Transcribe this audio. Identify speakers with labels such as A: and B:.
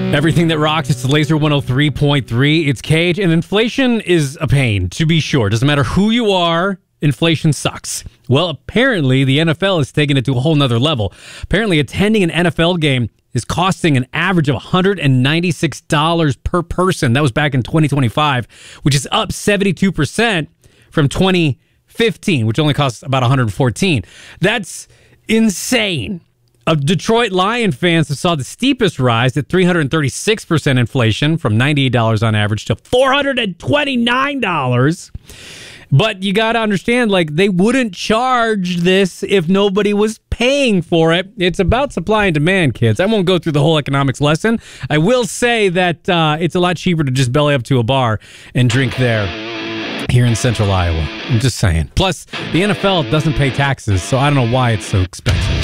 A: Everything that rocks, it's Laser 103.3. It's Cage, and inflation is a pain, to be sure. Doesn't matter who you are, inflation sucks. Well, apparently, the NFL is taking it to a whole nother level. Apparently, attending an NFL game is costing an average of $196 per person. That was back in 2025, which is up 72% from 2015, which only costs about $114. That's insane. Detroit Lion fans have saw the steepest rise at 336% inflation from $98 on average to $429. But you got to understand, like, they wouldn't charge this if nobody was paying for it. It's about supply and demand, kids. I won't go through the whole economics lesson. I will say that it's a lot cheaper to just belly up to a bar and drink there here in central Iowa. I'm just saying. Plus, the NFL doesn't pay taxes, so I don't know why it's so expensive.